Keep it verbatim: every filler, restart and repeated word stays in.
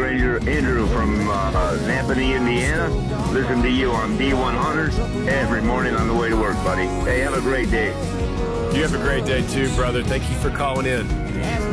Ranger Andrew from uh, Napanee, Indiana. Listen to you on D one hundred every morning on the way to work, buddy. Hey, have a great day. You have a great day too, brother. Thank you for calling in.